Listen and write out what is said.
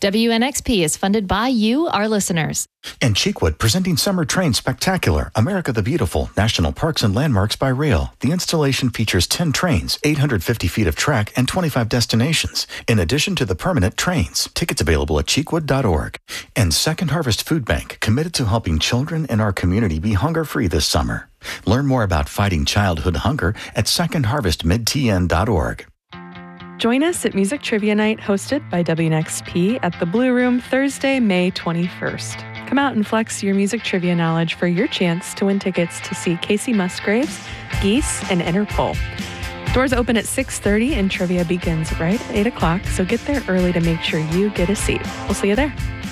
WNXP is funded by you, our listeners. And Cheekwood presenting Summer Train Spectacular, America the Beautiful, National Parks and Landmarks by Rail. The installation features 10 trains, 850 feet of track, and 25 destinations, in addition to the permanent trains. Tickets available at cheekwood.org. And Second Harvest Food Bank, committed to helping children in our community be hunger-free this summer. Learn more about fighting childhood hunger at secondharvestmidtn.org. Join us at Music Trivia Night hosted by WNXP at the Blue Room Thursday, May 21st. Come out and flex your music trivia knowledge for your chance to win tickets to see Casey Musgraves, Geese, and Interpol. Doors open at 6:30 and trivia begins right at 8 o'clock, so get there early to make sure you get a seat. We'll see you there.